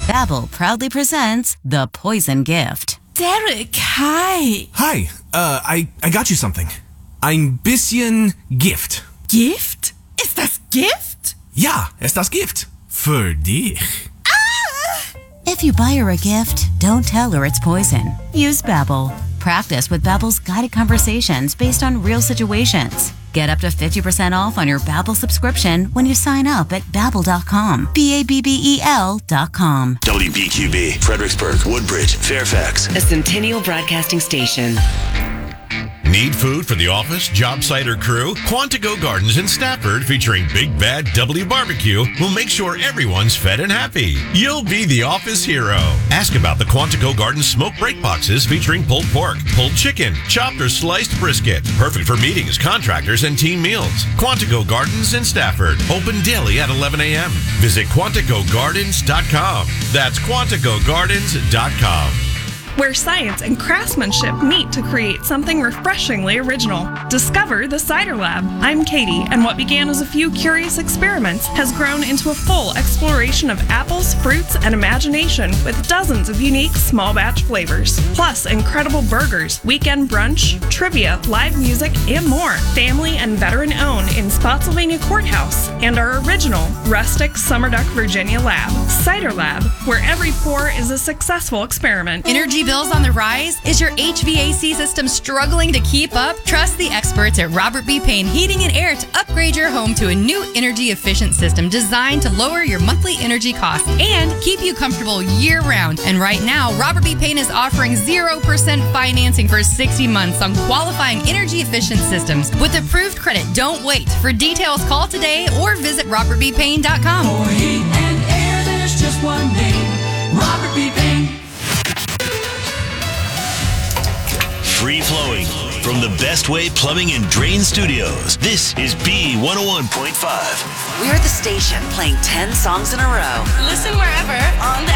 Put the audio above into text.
Babbel proudly presents The Poison Gift. Derek, hi. Hi, I got you something. Ein bisschen Gift. Gift? Ist das Gift? Ja, ist das Gift. Für dich. If you buy her a gift, don't tell her it's poison. Use Babbel. Practice with Babbel's guided conversations based on real situations. Get up to 50% off on your Babbel subscription when you sign up at Babbel.com. Babbel.com. WBQB, Fredericksburg, Woodbridge, Fairfax. A Centennial Broadcasting Station. Need food for the office, job site, or crew? Quantico Gardens in Stafford, featuring Big Bad W Barbecue, will make sure everyone's fed and happy. You'll be the office hero. Ask about the Quantico Gardens smoke break boxes featuring pulled pork, pulled chicken, chopped or sliced brisket. Perfect for meetings, contractors, and team meals. Quantico Gardens in Stafford. Open daily at 11 a.m. Visit QuanticoGardens.com. That's QuanticoGardens.com. Where science and craftsmanship meet to create something refreshingly original. Discover the Cider Lab. I'm Katie, and what began as a few curious experiments has grown into a full exploration of apples, fruits, and imagination with dozens of unique small batch flavors. Plus incredible burgers, weekend brunch, trivia, live music, and more. Family and veteran owned in Spotsylvania Courthouse, and our original rustic Summer Duck, Virginia lab. Cider Lab, where every pour is a successful experiment. Energy bills on the rise? Is your HVAC system struggling to keep up? Trust the experts at Robert B. Payne Heating and Air to upgrade your home to a new energy-efficient system designed to lower your monthly energy costs and keep you comfortable year-round. And right now, Robert B. Payne is offering 0% financing for 60 months on qualifying energy-efficient systems with approved credit. Don't wait. For details, call today or visit robertbpayne.com. For heat and air, there's just one name, Robert B. Payne. Free flowing from the Best Way Plumbing and Drain Studios. This is B101.5. We're the station playing 10 songs in a row. Listen wherever, on the